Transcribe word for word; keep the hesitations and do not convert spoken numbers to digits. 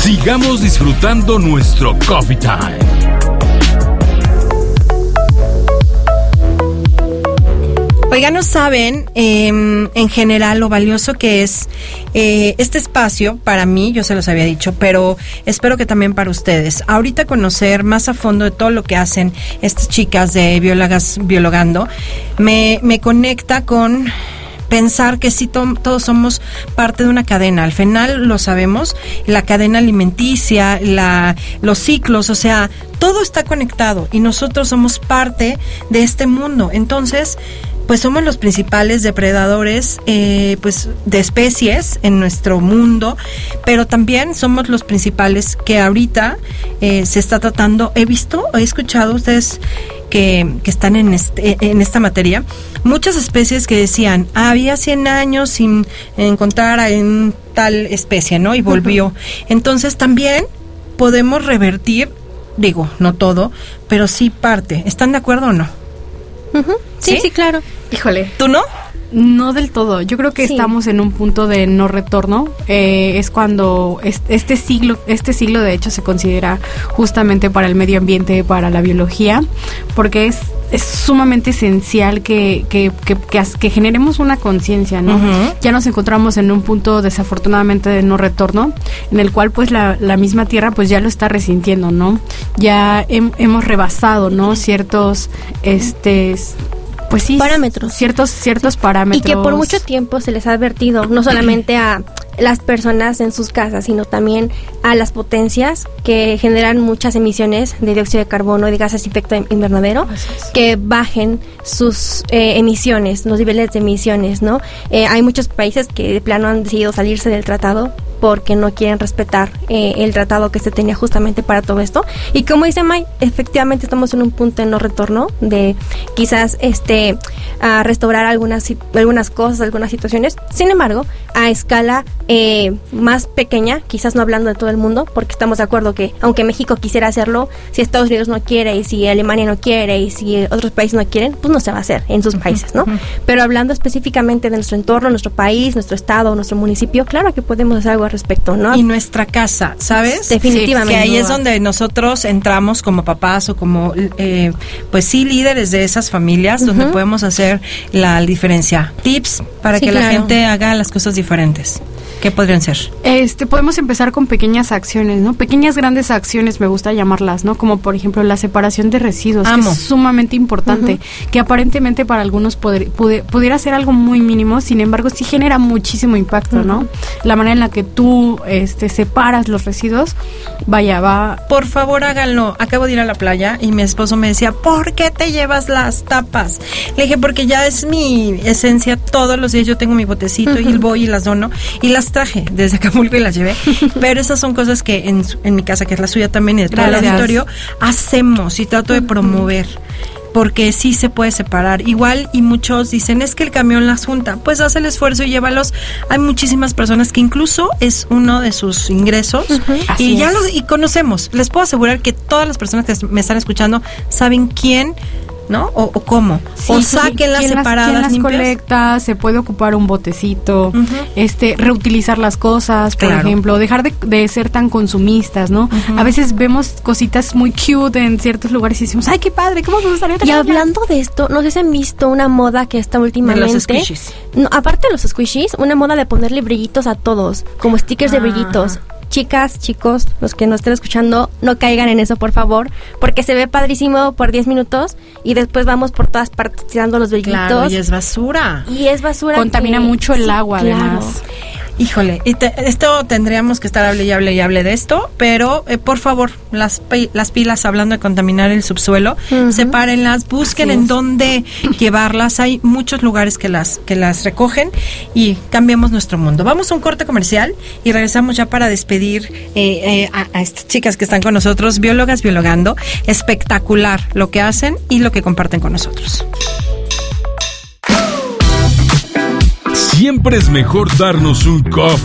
Sigamos disfrutando nuestro Coffee Time. Oigan, no saben eh, en general lo valioso que es eh, este espacio para mí, yo se los había dicho, pero espero que también para ustedes. Ahorita conocer más a fondo de todo lo que hacen estas chicas de Biólogas Biologando me, me conecta con pensar que sí to- todos somos parte de una cadena. Al final lo sabemos, la cadena alimenticia, la, los ciclos, o sea, todo está conectado y nosotros somos parte de este mundo. Entonces, pues somos los principales depredadores eh, pues de especies en nuestro mundo, pero también somos los principales que ahorita eh, se está tratando. He visto, he escuchado ustedes que, que están en, este, en esta materia, muchas especies que decían, ah, había cien años sin encontrar en tal especie, ¿no? Y volvió. Entonces también podemos revertir, digo, no todo, pero sí parte. ¿Están de acuerdo o no? Uh-huh. Sí, sí, sí, claro. Híjole. ¿Tú no? No del todo. Yo creo que sí. Estamos en un punto de no retorno. Eh, es cuando es, este siglo, este siglo de hecho se considera justamente para el medio ambiente, para la biología, porque es es sumamente esencial que que, que, que, que generemos una conciencia, ¿no? Uh-huh. Ya nos encontramos en un punto desafortunadamente de no retorno, en el cual pues la, la misma Tierra pues ya lo está resintiendo, ¿no? Ya he, hemos rebasado, ¿no? Ciertos, este... Pues sí, parámetros. Ciertos, ciertos parámetros. Y que por mucho tiempo se les ha advertido, no solamente a las personas en sus casas, sino también a las potencias que generan muchas emisiones de dióxido de carbono y de gases de efecto invernadero, que bajen sus eh, emisiones, los niveles de emisiones, ¿no? Eh, hay muchos países que de plano han decidido salirse del tratado porque no quieren respetar eh, el tratado que se tenía justamente para todo esto. Y como dice May, efectivamente estamos en un punto de no retorno, de quizás este a restaurar algunas algunas cosas, algunas situaciones. Sin embargo, a escala eh, más pequeña, quizás no hablando de todo el mundo, porque estamos de acuerdo que aunque México quisiera hacerlo, si Estados Unidos no quiere y si Alemania no quiere y si otros países no quieren, pues no se va a hacer en sus países, ¿no? Pero hablando específicamente de nuestro entorno, nuestro país, nuestro estado, nuestro municipio, claro que podemos hacer algo al respecto, ¿no? Y nuestra casa, ¿sabes? Definitivamente. Sí, que ahí es donde nosotros entramos como papás o como, eh, pues sí, líderes de esas familias, uh-huh. donde podemos hacer la diferencia. Tips para sí, que claro. la gente haga las cosas diferentes. ¿Qué podrían ser? Este, podemos empezar con pequeñas acciones, ¿no? Pequeñas grandes acciones, me gusta llamarlas, ¿no? Como por ejemplo la separación de residuos, Amo. que es sumamente importante, uh-huh. que aparentemente para algunos poder, pude, pudiera ser algo muy mínimo, sin embargo sí genera muchísimo impacto, uh-huh. ¿no? La manera en la que tú este, separas los residuos, vaya, va... Por favor, háganlo. Acabo de ir a la playa y mi esposo me decía, ¿por qué te llevas las tapas? Le dije, porque ya es mi esencia, todos los días yo tengo mi botecito uh-huh. y voy y las dono y las traje desde Acapulco y las llevé, pero esas son cosas que en, en mi casa, que es la suya también y de todo el auditorio, hacemos y trato de promover, porque sí se puede separar. Igual, y muchos dicen, es que el camión las junta, pues haz el esfuerzo y llévalos. Hay muchísimas personas que incluso es uno de sus ingresos, uh-huh. y ya lo y conocemos. Les puedo asegurar que todas las personas que me están escuchando saben quién, ¿no? O, o cómo. Sí, o sáquenlas sí. separadas, ¿Quién las limpias? colecta? Se puede ocupar un botecito, uh-huh. este, reutilizar las cosas, por claro. ejemplo, dejar de, de ser tan consumistas, ¿no? Uh-huh. A veces vemos cositas muy cute en ciertos lugares y decimos, ¡ay, qué padre! ¿Cómo me gustaría tener? Y hablando de esto, no sé si han visto una moda que está últimamente. De los squishies. No, aparte de los squishies, una moda de ponerle brillitos a todos, como stickers ah. de brillitos. Chicas, chicos, los que nos estén escuchando, no caigan en eso, por favor, porque se ve padrísimo por diez minutos y después vamos por todas partes tirando los brillitos. Claro, y es basura. Y es basura. Contamina que, mucho el sí, agua, claro. además. Híjole, y te, esto tendríamos que estar hable y hable y hable de esto, pero eh, por favor, las pi- las pilas, hablando de contaminar el subsuelo, uh-huh. sepárenlas, busquen en dónde llevarlas. Hay muchos lugares que las que las recogen y cambiemos nuestro mundo. Vamos a un corte comercial y regresamos ya para despedir eh, eh, a, a estas chicas que están con nosotros, Biólogas Biologando. Espectacular lo que hacen y lo que comparten con nosotros. Siempre es mejor darnos un coffee